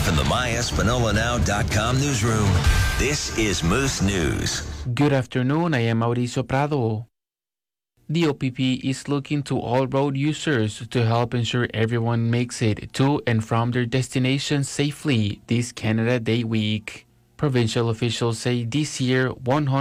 from the MyEspanolaNow.com newsroom, this is Moose News. Good afternoon, I am Mauricio Prado. The OPP is looking to all road users to help ensure everyone makes it to and from their destinations safely this Canada Day week. Provincial officials say this year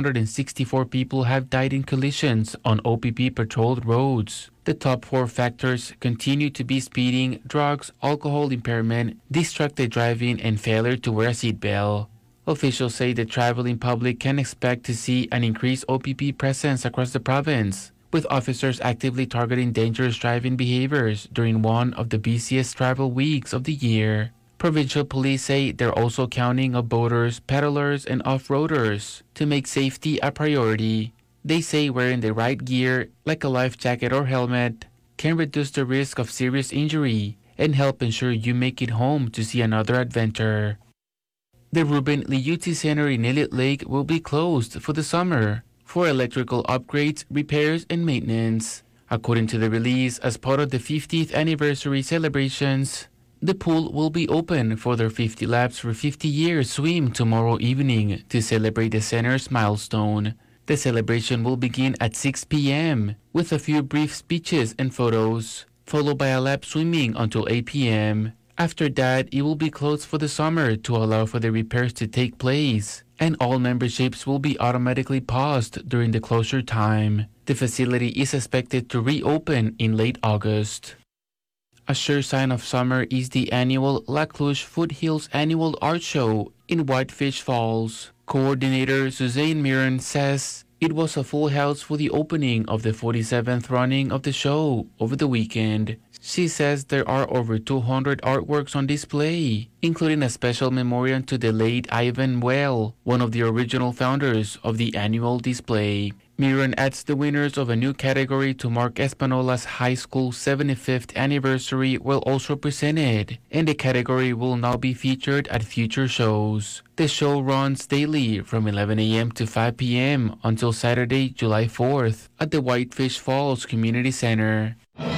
164 people have died in collisions on OPP patrolled roads. The top four factors continue to be speeding, drugs, alcohol impairment, distracted driving, and failure to wear a seatbelt. Officials say the traveling public can expect to see an increased OPP presence across the province, with officers actively targeting dangerous driving behaviors during one of the busiest travel weeks of the year. Provincial police say they're also counting on boaters, pedalers, and off-roaders to make safety a priority. They say wearing the right gear, like a life jacket or helmet, can reduce the risk of serious injury and help ensure you make it home to see another adventure. The Ruben Liuti Center in Elliott Lake will be closed for the summer for electrical upgrades, repairs, and maintenance. According to the release, as part of the 50th anniversary celebrations, the pool will be open for their 50 Laps for 50 Years swim tomorrow evening to celebrate the center's milestone. The celebration will begin at 6 p.m. with a few brief speeches and photos, followed by a lap swimming until 8 p.m. After that, it will be closed for the summer to allow for the repairs to take place, and all memberships will be automatically paused during the closure time. The facility is expected to reopen in late August. A sure sign of summer is the annual La Cluj Foothills Annual Art Show in Whitefish Falls. Coordinator Suzanne Mirren says it was a full house for the opening of the 47th running of the show over the weekend. She says there are over 200 artworks on display, including a special memorial to the late Ivan Well, one of the original founders of the annual display. Mirren adds the winners of a new category to mark Espanola's high school 75th anniversary will also present it, and the category will now be featured at future shows. The show runs daily from 11 a.m. to 5 p.m. until Saturday, July 4th at the Whitefish Falls Community Center.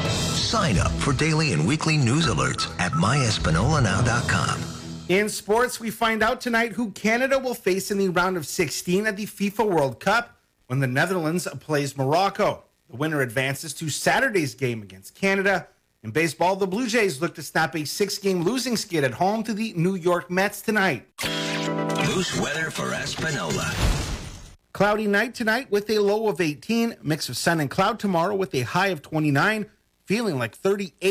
Sign up for daily and weekly news alerts at MyEspanolaNow.com. In sports, we find out tonight who Canada will face in the round of 16 at the FIFA World Cup when the Netherlands plays Morocco. The winner advances to Saturday's game against Canada. In baseball, the Blue Jays look to snap a 6-game losing skid at home to the New York Mets tonight. Moose weather for Espanola. Cloudy night tonight with a low of 18. Mix of sun and cloud tomorrow with a high of 29. Feeling like 38.